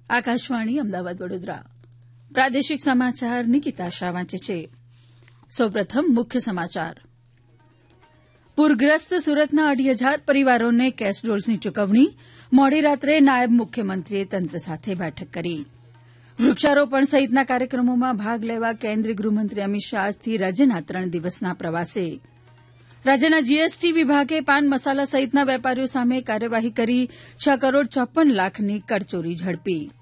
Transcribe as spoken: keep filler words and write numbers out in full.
આકાશવાણી અમદાવાદ વડોદરા પ્રાદેશિક સમાચાર નિકિતા શાહ વાંચે છે સૌપ્રથમ મુખ્ય સમાચાર પૂરગ્રસ્ત સુરતના અઢી હજાર પરિવારોને કેશ ડોલ્સની ચૂકવણી મોડી રાત્રે નાયબ મુખ્યમંત્રીએ તંત્ર સાથે બેઠક કરી વૃક્ષારોપણ સહિતના કાર્યક્રમોમાં ભાગ લેવા કેન્દ્રીય ગૃહમંત્રી અમિત શાહ આજથી રાજ્યના ત્રણ દિવસના પ્રવાસે રાજ્યના જીએસટી વિભાગે પાન મસાલા સહિતના વેપારીઓ સામે કાર્યવાહી કરી છ કરોડ ચોપન લાખની કરચોરી ઝડપી